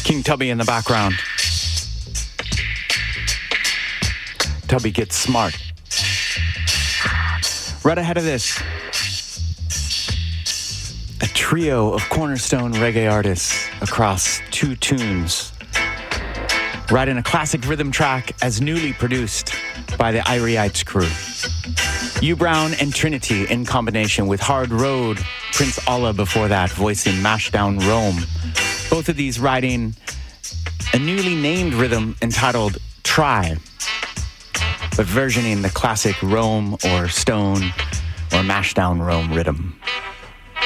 King Tubby in the background. Tubby gets smart. Right ahead of this, a trio of cornerstone reggae artists across 2 tunes, right in a classic rhythm track as newly produced by the Irie crew. U Brown and Trinity in combination with Hard Road, Prince Allah before that, voicing Mashdown Rome. Both of these riding a newly named rhythm entitled Try, but versioning the classic Rome or Stone or Mashdown Rome rhythm.